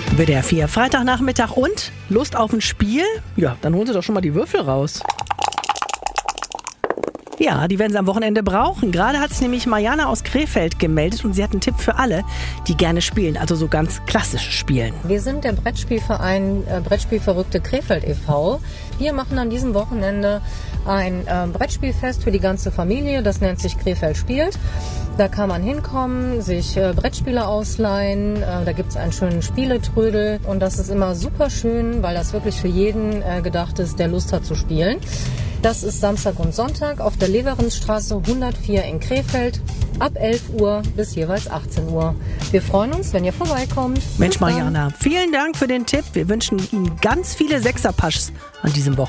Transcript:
WDR 4, Freitagnachmittag und Lust auf ein Spiel? Ja, dann holen Sie doch schon mal die Würfel raus. Ja, die werden Sie am Wochenende brauchen. Gerade hat sich nämlich Mariana aus Krefeld gemeldet und sie hat einen Tipp für alle, die gerne spielen, also so ganz klassisch spielen. Wir sind der Brettspielverein Brettspielverrückte Krefeld e.V. Wir machen an diesem Wochenende ein Brettspielfest für die ganze Familie. Das nennt sich Krefeld spielt. Da kann man hinkommen, sich Brettspiele ausleihen. Da gibt es einen schönen Spieletrödel. Und das ist immer super schön, weil das wirklich für jeden gedacht ist, der Lust hat zu spielen. Das ist Samstag und Sonntag auf der Leverensstraße 104 in Krefeld ab 11 Uhr bis jeweils 18 Uhr. Wir freuen uns, wenn ihr vorbeikommt. Mensch, Mariana, vielen Dank für den Tipp. Wir wünschen Ihnen ganz viele Sechserpaschs an diesem Wochenende.